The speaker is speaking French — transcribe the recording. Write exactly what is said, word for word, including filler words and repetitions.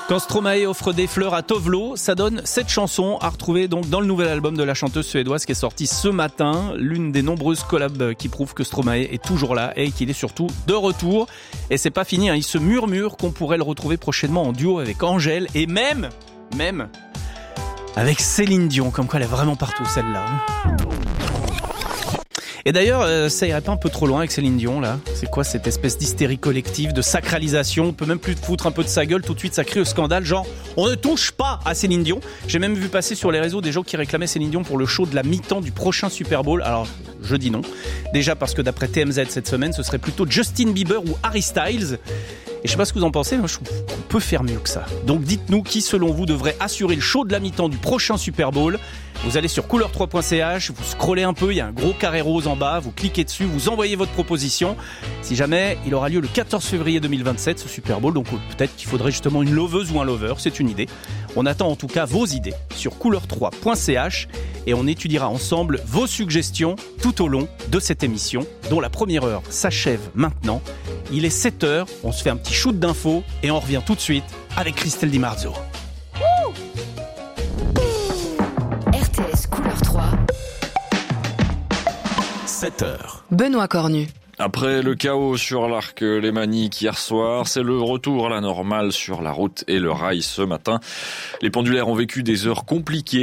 Quand Stromae offre des fleurs à Tovlo, ça donne cette chanson à retrouver donc dans le nouvel album de la chanteuse suédoise qui est sorti ce matin. L'une des nombreuses collabs qui prouvent que Stromae est toujours là et qu'il est surtout de retour. Et c'est pas fini, hein. Il se murmure qu'on pourrait le retrouver prochainement en duo avec Angèle et même, même, avec Céline Dion. Comme quoi elle est vraiment partout celle-là. Et d'ailleurs, euh, ça irait pas un peu trop loin avec Céline Dion, là? C'est quoi cette espèce d'hystérie collective, de sacralisation? On peut même plus foutre un peu de sa gueule, tout de suite ça crie au scandale, genre on ne touche pas à Céline Dion. J'ai même vu passer sur les réseaux des gens qui réclamaient Céline Dion pour le show de la mi-temps du prochain Super Bowl. Alors, je dis non. Déjà parce que d'après T M Z cette semaine, ce serait plutôt Justin Bieber ou Harry Styles. Et je sais pas ce que vous en pensez, moi je trouve qu'on peut faire mieux que ça. Donc dites-nous qui selon vous devrait assurer le show de la mi-temps du prochain Super Bowl. Vous allez sur couleur trois point c h, vous scrollez un peu, il y a un gros carré rose en bas, vous cliquez dessus, vous envoyez votre proposition. Si jamais il aura lieu le quatorze février deux mille vingt-sept, ce Super Bowl, donc peut-être qu'il faudrait justement une loveuse ou un lover, c'est une idée. On attend en tout cas vos idées sur couleur trois point c h et on étudiera ensemble vos suggestions tout au long de cette émission, dont la première heure s'achève maintenant. Il est sept heures, on se fait un petit shoot d'infos et on revient tout de suite avec Christelle Di Marzo. R T S Couleur trois. sept heures. Benoît Cornu. Après le chaos sur l'arc lémanique hier soir, c'est le retour à la normale sur la route et le rail ce matin. Les pendulaires ont vécu des heures compliquées.